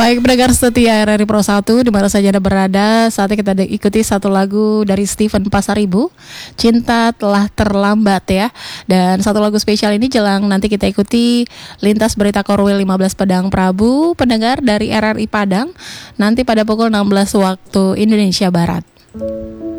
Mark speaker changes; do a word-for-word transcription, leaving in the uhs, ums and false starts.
Speaker 1: Baik pendengar setia R R I Pro satu di mana saja Anda berada, saatnya kita ikuti satu lagu dari Steven Pasaribu, Cinta Telah Terlambat ya. Dan satu lagu spesial ini jelang nanti kita ikuti lintas berita Korwil lima belas Padang Prabu, pendengar dari R R I Padang, nanti pada pukul enam belas waktu Indonesia Barat.